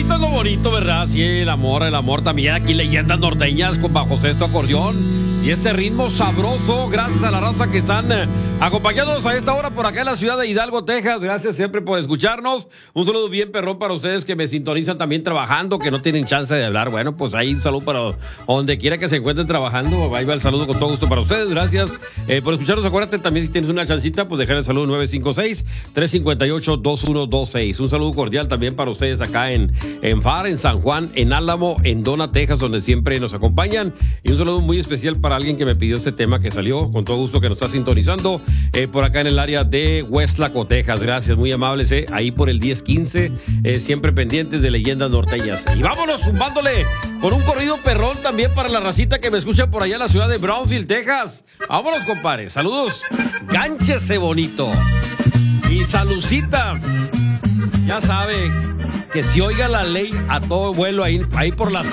esto es lo bonito, ¿verdad? Sí, el amor también. Aquí leyendas norteñas con bajo sexto acordeón. Y este ritmo sabroso, gracias a la raza que están acompañándonos a esta hora por acá en la ciudad de Hidalgo, Texas. Gracias siempre por escucharnos. Un saludo bien perrón para ustedes que me sintonizan también trabajando, que no tienen chance de hablar. Bueno, pues ahí un saludo para donde quiera que se encuentren trabajando. Ahí va el saludo con todo gusto para ustedes. Gracias por escucharnos. Acuérdate también, si tienes una chancita, pues dejar el saludo 956-358-2126. Un saludo cordial también para ustedes acá en FAR, en San Juan, en Álamo, en Dona, Texas, donde siempre nos acompañan. Y un saludo muy especial para alguien que me pidió este tema que salió, con todo gusto, que nos está sintonizando por acá en el área de Huestlaco, Texas. Gracias, muy amables, ahí por el 1015, siempre pendientes de leyendas norteñas. Y vámonos zumbándole con un corrido perrón también para la racita que me escucha por allá en la ciudad de Brownsville, Texas. Vámonos, compadre, saludos, gánchese bonito. Y Salucita, ya sabe que si oiga la ley a todo vuelo ahí por las